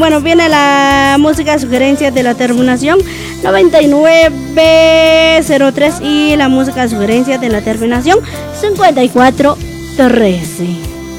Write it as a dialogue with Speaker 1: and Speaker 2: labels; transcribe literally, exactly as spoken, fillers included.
Speaker 1: bueno, viene la música sugerencia de la terminación noventa y nueve cero tres y la música sugerencia de la terminación cincuenta y cuatro trece.